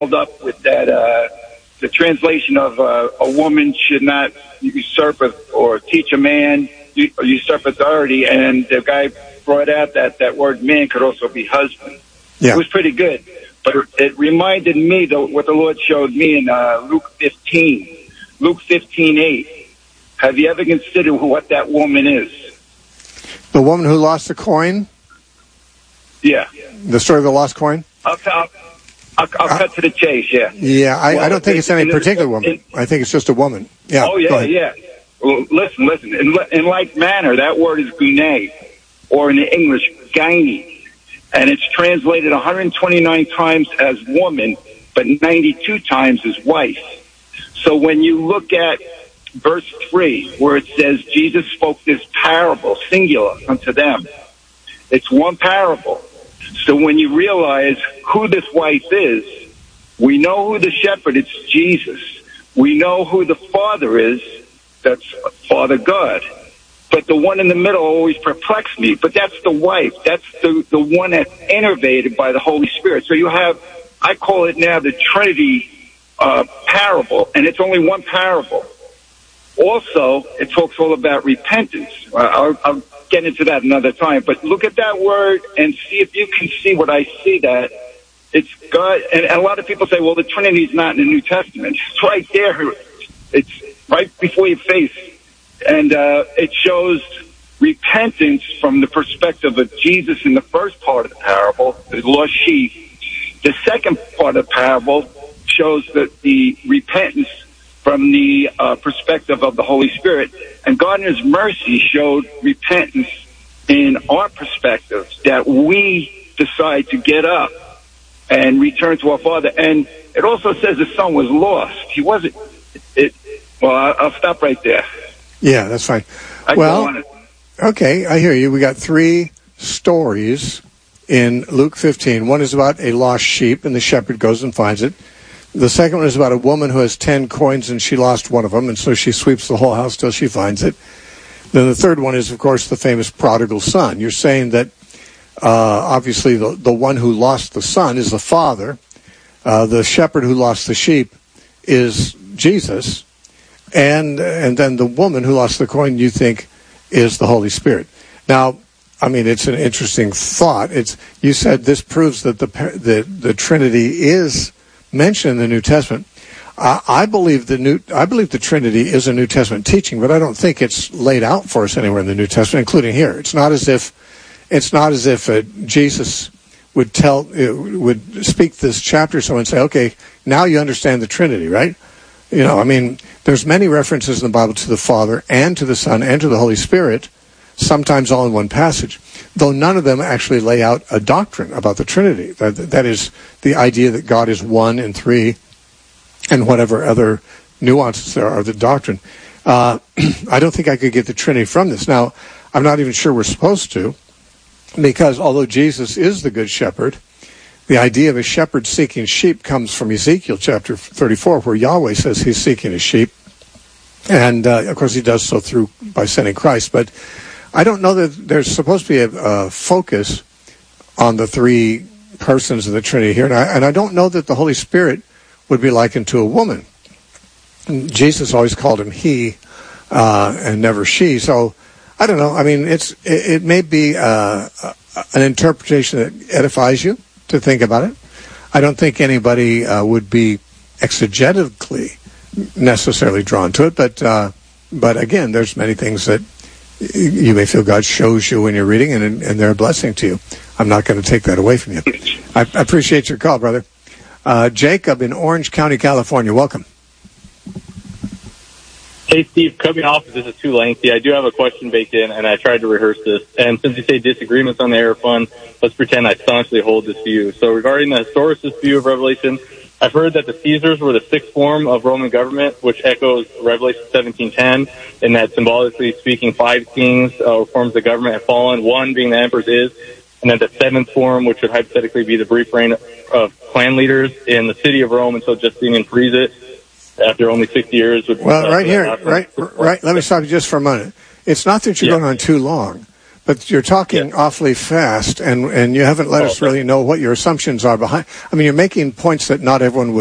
up with that the translation of a woman should not usurp or teach a man usurp authority, and the guy brought out that word man could also be husband. Yeah. It was pretty good, but it reminded me what the Lord showed me in Luke 15:8. Have you ever considered what that woman is? The woman who lost the coin? Yeah. The story of the lost coin? I'll cut to the chase, yeah. Yeah, I don't think it's any particular woman. I think it's just a woman. Yeah. Oh, yeah, yeah. Well, listen. In like manner, that word is gune, or in the English, gyne. And it's translated 129 times as woman, but 92 times as wife. So when you look at verse 3, where it says Jesus spoke this parable, singular, unto them, it's one parable. So when you realize who this wife is, we know who the shepherd is, Jesus. We know who the father is, that's Father God. But the one in the middle always perplexed me. But that's the wife. That's the one that's innervated by the Holy Spirit. So you have, I call it now the Trinity parable, and it's only one parable. Also, it talks all about repentance. I'll get into that another time. But look at that word and see if you can see what I see, that it's God. And a lot of people say, well, the Trinity is not in the New Testament. It's right there. It's right before your face. And it shows repentance from the perspective of Jesus in the first part of the parable, the lost sheep. The second part of the parable shows that the repentance from the perspective of the Holy Spirit. And God in His mercy showed repentance in our perspective, that we decide to get up and return to our Father. And it also says the Son was lost. He wasn't. Well, I'll stop right there. Yeah, that's fine. Well, okay, I hear you. We got 3 stories in Luke 15. One is about a lost sheep, and the shepherd goes and finds it. The second one is about a woman who has 10 coins, and she lost one of them, and so she sweeps the whole house till she finds it. Then the third one is, of course, the famous prodigal son. You're saying that obviously the one who lost the son is the father. The shepherd who lost the sheep is Jesus. And then the woman who lost the coin, you think, is the Holy Spirit. Now, I mean, it's an interesting thought. You said this proves that the Trinity is mentioned in the New Testament. I believe the Trinity is a New Testament teaching, but I don't think it's laid out for us anywhere in the New Testament, including here. It's not as if Jesus would speak this chapter so and say, okay, now you understand the Trinity, right? You know, I mean, there's many references in the Bible to the Father and to the Son and to the Holy Spirit, sometimes all in one passage, though none of them actually lay out a doctrine about the Trinity. That is the idea that God is one and three, and whatever other nuances there are of the doctrine. I don't think I could get the Trinity from this. Now, I'm not even sure we're supposed to, because although Jesus is the Good Shepherd, the idea of a shepherd seeking sheep comes from Ezekiel chapter 34, where Yahweh says he's seeking his sheep. And, of course, he does so by sending Christ. But I don't know that there's supposed to be a focus on the 3 persons of the Trinity here. And I don't know that the Holy Spirit would be likened to a woman. Jesus always called him he and never she. So I don't know. I mean, it may be an interpretation that edifies you to think about it. I don't think anybody would be exegetically necessarily drawn to it, but again, there's many things that you may feel God shows you when you're reading, and they're a blessing to you. I'm not going to take that away from you. I appreciate your call, brother. Jacob in Orange County, California. Welcome. Hey, Steve, cut me off if this is too lengthy. I do have a question baked in, and I tried to rehearse this. And since you say disagreements on the air are fun, let's pretend I staunchly hold this view. So regarding the historicist view of Revelation, I've heard that the Caesars were the 6th form of Roman government, which echoes Revelation 17:10, in that symbolically speaking 5 kings or forms of government have fallen, one being the emperor's is, and then the 7th form, which would hypothetically be the brief reign of clan leaders in the city of Rome until Justinian frees it. After only 60 years. Well, right here, right. Let me stop you just for a minute. It's not that you're going on too long, But you're talking awfully fast, and you haven't let us really know what your assumptions are behind. I mean, you're making points that not everyone